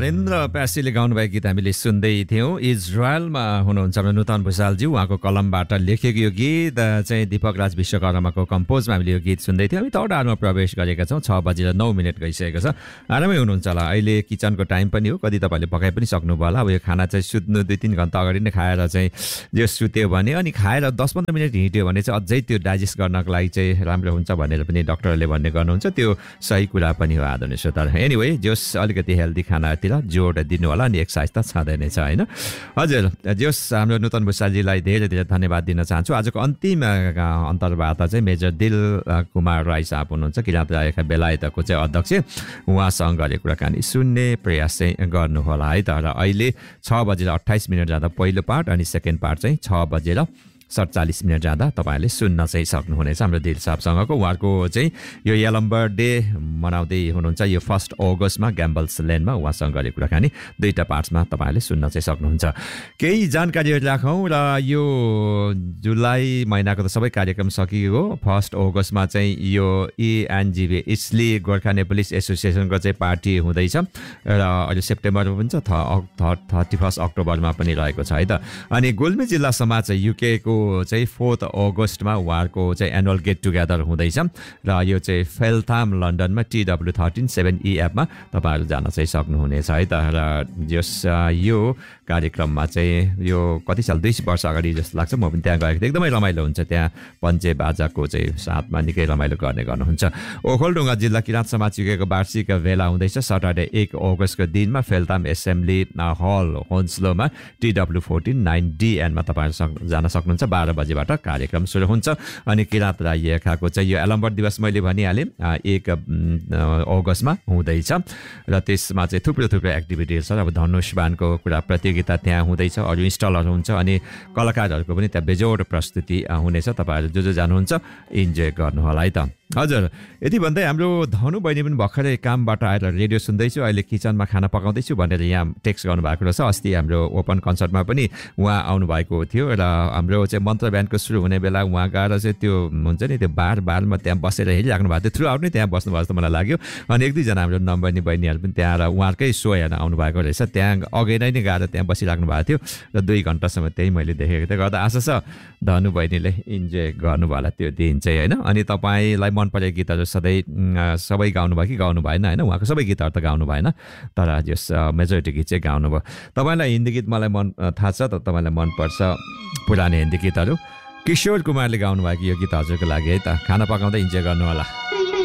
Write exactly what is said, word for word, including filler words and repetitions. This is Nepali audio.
नरेन्द्र प्यासीले गाउनुभएको गीत हामीले सुन्दै थियौँ। इजरायलमा हुनुहुन्छ हाम्रो नूतन भुषालज्यू, उहाँको कलमबाट लेखेको यो गीत चाहिँ दीपक राज विश्वकर्माको कम्पोजमा हामीले यो गीत सुन्दै थियौँ। हामी तौडाहरूमा प्रवेश गरेका छौँ। छ बजेर नौ मिनट गइसकेको छ। आरामै हुनुहुन्छ होला। अहिले किचनको टाइम पनि हो, कति तपाईँले पकाइ पनि सक्नुभयो होला। अब यो खाना चाहिँ सुत्नु दुई तिन घन्टा अगाडि नै खाएर चाहिँ जो सुत्यो भने अनि खाएर दस पन्ध्र मिनट हिँड्यो भने चाहिँ अझै त्यो डाइजेस्ट गर्नको लागि चाहिँ राम्रो हुन्छ भनेर पनि डक्टरहरूले भन्ने गर्नुहुन्छ। त्यो सही कुरा पनि हो आदरणीय श्रोता। एनिवे जोस अलिकति हेल्दी खानातिर जोड दिनु होला अनि एक्सर्साइज त छँदै नै छ होइन। हजुर जोस हाम्रो नूतन भुषालजीलाई धेरै धेरै धन्यवाद दिन चाहन्छु। आजको अन्तिम अन्तर्वार्ता चाहिँ मेजर दिल कुमार राई साहब हुनुहुन्छ, किराँत राईका बेलायतको चाहिँ अध्यक्ष, उहाँसँग गरेको कुराकानी सुन्ने प्रयास चाहिँ गर्नुहोला है त। र अहिले छ बजेर अट्ठाइस मिनट जाँदा पहिलो पार्ट अनि सेकेन्ड पार्ट चाहिँ छ बजेर सडचालिस मिनट जाँदा तपाईँहरूले सुन्न चाहिँ सक्नुहुनेछ हाम्रो दिल साहबसँगको। उहाँको चाहिँ यो यलम्बर डे मनाउँदै हुनुहुन्छ यो फर्स्ट अगस्तमा ग्याम्बल्स लेनमा, उहाँसँग गरेको कुराकानी दुईवटा पार्ट्समा तपाईँहरूले सुन्न चाहिँ सक्नुहुन्छ। केही जानकारीहरू राखौँ र यो जुलाई महिनाको त सबै कार्यक्रम सकियो। फर्स्ट अगस्तमा चाहिँ यो इएनजिबी इस्ली गोर्खा नेपालिस एसोसिएसनको चाहिँ पार्टी हुँदैछ र अहिले सेप्टेम्बरमा पनि छ, थर्टी फर्स्ट अक्टोबरमा पनि रहेको छ है त। अनि गुल्मी जिल्ला समाज चाहिँ युकेको चाहिँ फोर्थ अगस्तमा उहाँहरूको चाहिँ एनुअल गेट टुगेदर हुँदैछ र यो चाहिँ फेलथाम लन्डनमा टिडब्ल्यू थर्टिन सेभेन इएफमा तपाईँहरू जान चाहिँ सक्नुहुनेछ है त। र यस यो कार्यक्रममा चाहिँ यो कति साल दुई वर्ष अगाडि जस्तो लाग्छ, म पनि त्यहाँ गएको थिएँ। एकदमै रमाइलो हुन्छ त्यहाँ, पञ्चे बाजाको चाहिँ साथमा निकै रमाइलो गर्ने गर्नुहुन्छ। ओखलढुङ्गा जिल्ला किराँत समाज युकेको वार्षिक भेला हुँदैछ सटरडे एक अगस्तको दिनमा फेलथाम एसेम्ब्ली हल होन्सलोमा टिडब्ल्यू फोर्टिन नाइन डिएनमा तपाईँहरू जान सक्नुहुन्छ। बाह्र बजेबाट कार्यक्रम सुरु हुन्छ। अनि किराँत राई लेखाको चाहिँ यो एलम्बर दिवस मैले भनिहालेँ एक अगस्तमा हुँदैछ र त्यसमा चाहिँ थुप्रो थुप्रो एक्टिभिटिज छ। अब धनुषबाणको कुरा प्रतियोगिता त्यहाँ हुँदैछ, अरू इन्स्टलहरू हुन्छ अनि कलाकारहरूको पनि त्यहाँ बेजोड प्रस्तुति हुनेछ। तपाईँहरू जो जो जानुहुन्छ इन्जोय गर्नुहोला है त। हजुर यति भन्दै हाम्रो धनु बहिनी पनि भर्खरै कामबाट आएर रेडियो सुन्दैछु, अहिले किचनमा खाना पकाउँदैछु भनेर यहाँ टेक्स्ट गर्नुभएको रहेछ। अस्ति हाम्रो ओपन कन्सर्टमा पनि उहाँ आउनुभएको थियो र हाम्रो चाहिँ मन्त्र बिहानको सुरु हुने बेला उहाँ गएर चाहिँ त्यो हुन्छ नि त्यो बार बारमा त्यहाँ बसेर हेरिराख्नु भएको थियो। थ्रु आउट नै त्यहाँ बस्नुभएको जस्तो मलाई लाग्यो। अनि एक दुईजना हाम्रो नम्बर्नी बहिनीहरू पनि त्यहाँ र उहाँहरूकै सो हेर्न आउनुभएको रहेछ। त्यहाँ अघि नै नै गएर त्यहाँ बसिराख्नु भएको थियो र दुई घन्टासम्म त्यही मैले देखेको थिएँ। गर्दा आशा छ धनु बहिनीले इन्जोय गर्नुभयो होला त्यो दिन चाहिँ होइन। अनि तपाईँलाई मन परेको गीतहरू सधैँ सबै गाउनुभयो कि गाउनु भएन होइन, उहाँको सबै गीतहरू त गाउनु भएन तर यस मेजोरिटी गीत चाहिँ गाउनुभयो। तपाईँलाई हिन्दी गीत मलाई मन थाहा छ त तपाईँलाई मनपर्छ पुरानो हिन्दी गीतहरू। किशोर कुमारले गाउनुभएको यो गीत हजुरको लागि है त। खाना पकाउँदै इन्जोय गर्नु होला।